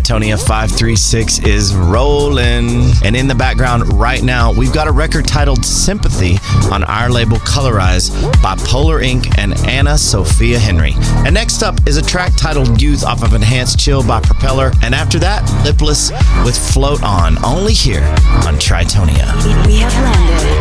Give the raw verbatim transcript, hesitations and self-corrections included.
Tritonia five three six is rolling. And in the background right now, we've got a record titled Sympathy on our label Colorize by Polar Incorporated and Anna Sophia Henry. And next up is a track titled Youth off of Enhanced Chill by Propeller. And after that, Lipless with Float On, only here on Tritonia. We have landed.